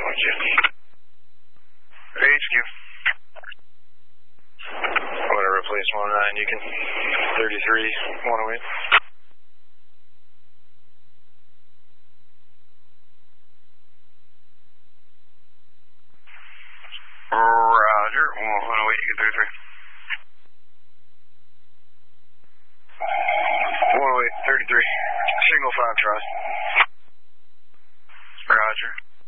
HQ. I'm going to replace 19. You can 33, 108. Roger, 108, you can 33. 108, 33. Signal 5 tries. Roger.